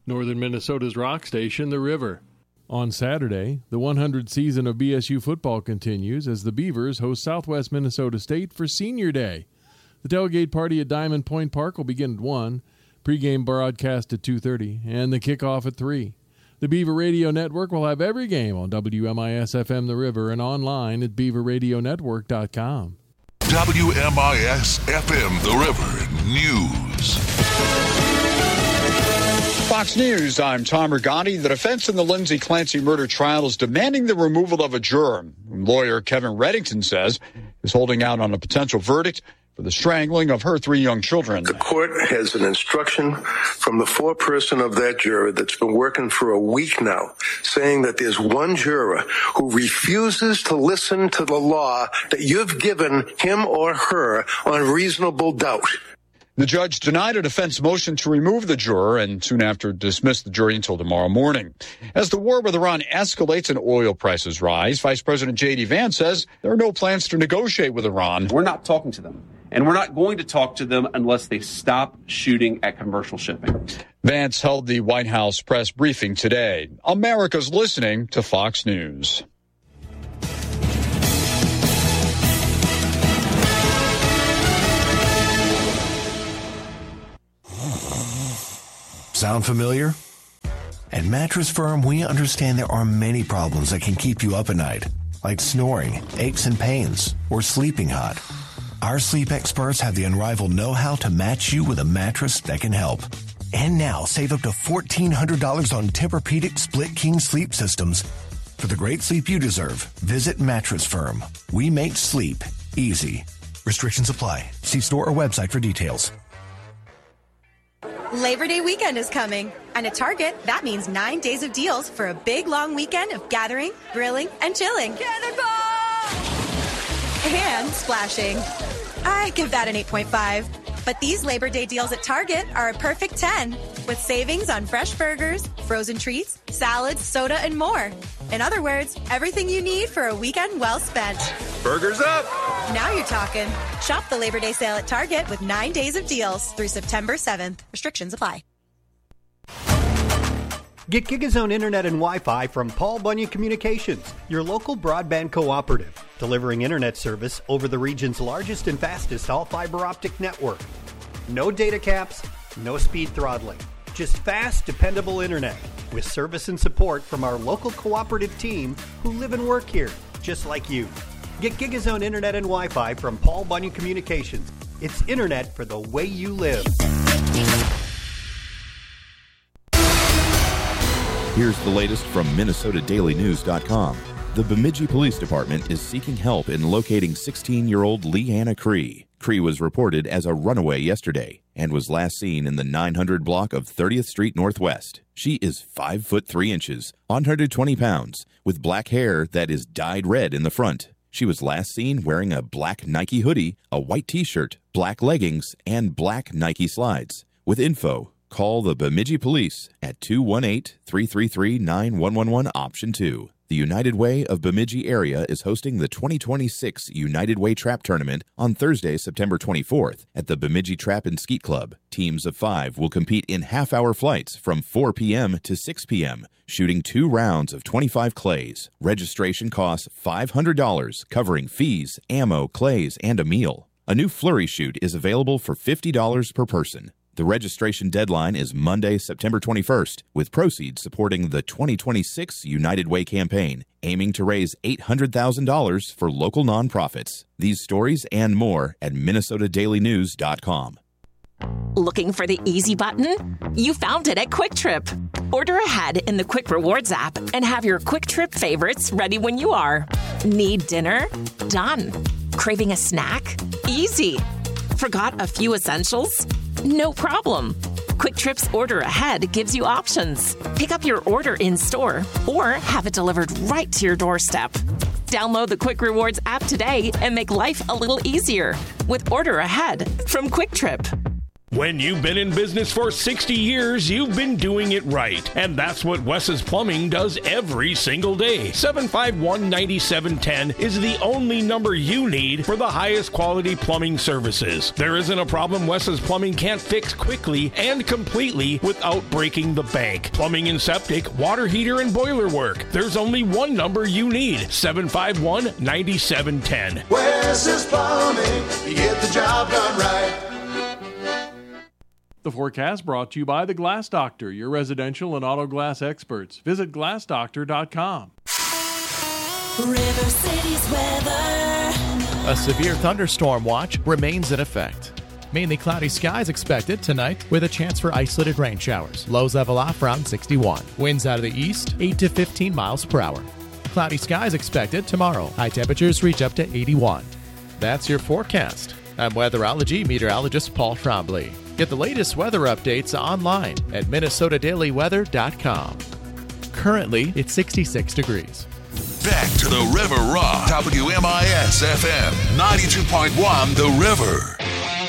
Northern Minnesota's rock station, The River. On Saturday, the 100th season of BSU football continues as the Beavers host Southwest Minnesota State for Senior Day. The tailgate party at Diamond Point Park will begin at 1, pregame broadcast at 2:30, and the kickoff at 3. The Beaver Radio Network will have every game on WMIS-FM The River and online at beaverradionetwork.com. WMIS-FM The River News. Fox News, I'm Tom Rigotti. The defense in the Lindsay Clancy murder trial is demanding the removal of a juror. Lawyer Kevin Reddington says is holding out on a potential verdict for the strangling of her 3 young children. The court has an instruction from the foreperson of that juror that's been working for a week now, saying that there's one juror who refuses to listen to the law that you've given him or her on reasonable doubt. The judge denied a defense motion to remove the juror and soon after dismissed the jury until tomorrow morning. As the war with Iran escalates and oil prices rise, Vice President J.D. Vance says there are no plans to negotiate with Iran. We're not talking to them, and we're not going to talk to them unless they stop shooting at commercial shipping. Vance held the White House press briefing today. America's listening to Fox News. Sound familiar? At Mattress Firm, we understand there are many problems that can keep you up at night, like snoring, aches and pains, or sleeping hot. Our sleep experts have the unrivaled know-how to match you with a mattress that can help. And now, save up to $1,400 on Tempur-Pedic Split King sleep systems. For the great sleep you deserve, visit Mattress Firm. We make sleep easy. Restrictions apply. See store or website for details. Labor Day weekend is coming, and at Target, that means 9 days of deals for a big, long weekend of gathering, grilling, and chilling. Cannonball! And splashing. I give that an 8.5. But these Labor Day deals at Target are a perfect 10, with savings on fresh burgers, frozen treats, salads, soda, and more. In other words, everything you need for a weekend well spent. Burgers up! Now you're talking. Shop the Labor Day sale at Target with 9 days of deals through September 7th. Restrictions apply. Get GigaZone Internet and Wi-Fi from Paul Bunyan Communications, your local broadband cooperative, delivering internet service over the region's largest and fastest all-fiber optic network. No data caps, no speed throttling, just fast, dependable internet with service and support from our local cooperative team who live and work here, just like you. Get GigaZone Internet and Wi-Fi from Paul Bunyan Communications. It's internet for the way you live. Here's the latest from MinnesotaDailyNews.com. The Bemidji Police Department is seeking help in locating 16-year-old Leanna Cree. Cree was reported as a runaway yesterday and was last seen in the 900 block of 30th Street Northwest. She is 5 foot 3 inches, 120 pounds, with black hair that is dyed red in the front. She was last seen wearing a black Nike hoodie, a white t-shirt, black leggings, and black Nike slides. With info, call the Bemidji Police at 218-333-9111 option 2. The United Way of Bemidji area is hosting the 2026 United Way Trap Tournament on Thursday, September 24th at the Bemidji Trap and Skeet Club. Teams of 5 will compete in half-hour flights from 4 p.m. to 6 p.m., shooting 2 rounds of 25 clays. Registration costs $500, covering fees, ammo, clays, and a meal. A new flurry chute is available for $50 per person. The registration deadline is Monday, September 21st, with proceeds supporting the 2026 United Way campaign, aiming to raise $800,000 for local nonprofits. These stories and more at MinnesotaDailyNews.com. Looking for the easy button? You found it at Quick Trip. Order ahead in the Quick Rewards app and have your Quick Trip favorites ready when you are. Need dinner? Done. Craving a snack? Easy. Forgot a few essentials? No problem. Quick Trip's Order Ahead gives you options. Pick up your order in store or have it delivered right to your doorstep. Download the Quick Rewards app today and make life a little easier with Order Ahead from Quick Trip. When you've been in business for 60 years, you've been doing it right. And that's what Wes's Plumbing does every single day. 751-9710 is the only number you need for the highest quality plumbing services. There isn't a problem Wes's Plumbing can't fix quickly and completely without breaking the bank. Plumbing and septic, water heater, and boiler work. There's only one number you need. 751-9710. Wes's Plumbing, you get the job done right. The forecast brought to you by The Glass Doctor, your residential and auto glass experts. Visit glassdoctor.com. River City's weather. A severe thunderstorm watch remains in effect. Mainly cloudy skies expected tonight with a chance for isolated rain showers. Lows level off around 61. Winds out of the east, 8 to 15 miles per hour. Cloudy skies expected tomorrow. High temperatures reach up to 81. That's your forecast. I'm weatherology meteorologist Paul Trombley. Get the latest weather updates online at minnesotadailyweather.com. Currently, it's 66 degrees. Back to the River Rock. WMIS FM 92.1 The River.